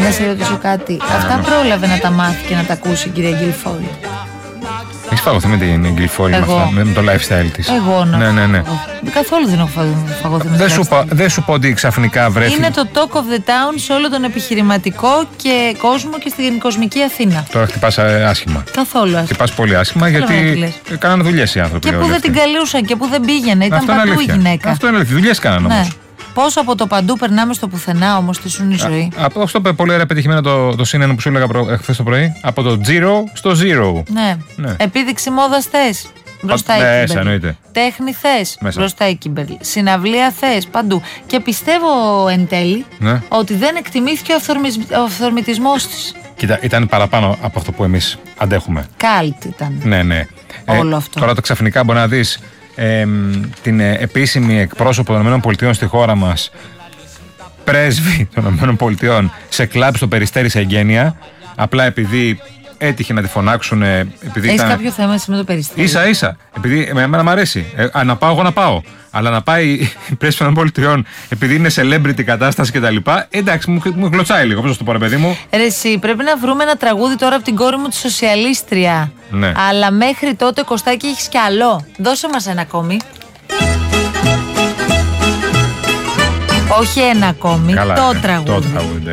Να σε ρωτήσω κάτι. Αυτά πρόλαβε να τα μάθει και να τα ακούσει η κυρία Γκυλφόλη? Έχεις φαγωθεί με την Γκυλφόλη με το lifestyle της? Εγώ ναι. Καθόλου δεν έχω φαγωθεί με Δεν σου πω ότι ξαφνικά βρέθηκε. Είναι το talk of the town σε όλο τον επιχειρηματικό και κόσμο και στην κοσμική Αθήνα. Τώρα χτυπάς άσχημα. Καθόλου άσχημα. Χτυπάς πολύ άσχημα γιατί κάνανε δουλειές οι άνθρωποι. Και που δεν την καλούσαν και που δεν πήγαινε. Ήταν παντού η γυναίκα. Αυτό είναι αλήθεια. Δουλειές κάνανε όμως. Πώς από το παντού περνάμε στο πουθενά όμως στη σούνη ζωή. Αυτό είπε πολύ ωραία πετυχημένο το CNN που σου έλεγα χθες το πρωί. Από το zero στο zero. Ναι. Επίδειξη μόδας θες. Μπροστά η Κίμπερλι. Τέχνη θες. Μπροστά η Κίμπερλι. Συναυλία θες. Παντού. Και πιστεύω εν τέλει ότι δεν εκτιμήθηκε ο αυθορμητισμός της. Κοίτα, ήταν παραπάνω από αυτό που εμείς αντέχουμε. Καλτ ήταν. Ναι. Όλο αυτό. Τώρα το ξαφνικά μπορεί να δεις την επίσημη εκπρόσωπο των ΗΠΑ στη χώρα μας, πρέσβη των ΗΠΑ, σε κλαμπ στο Περιστέρι σε εγγένεια, απλά επειδή έτυχε να τη φωνάξουν. Έχεις κάποιο θέμα εσύ με το Περιστέρι? Ίσα-ίσα. Επειδή εμένα μ' αρέσει. Να πάω, εγώ να πάω. Αλλά να πάει η πρέσβη των ΗΠΑ επειδή είναι celebrity κατάσταση κτλ. Εντάξει, μου γλωτσάει λίγο. Πώς να το πω, ρε παιδί μου. Ρε εσύ, πρέπει να βρούμε ένα τραγούδι τώρα από την κόρη μου τη σοσιαλίστρια. Ναι. Αλλά μέχρι τότε, Κωστάκη, έχεις κι άλλο. Δώσε μας ένα ακόμη. Όχι ένα ακόμη. Καλά, το τραγούδι.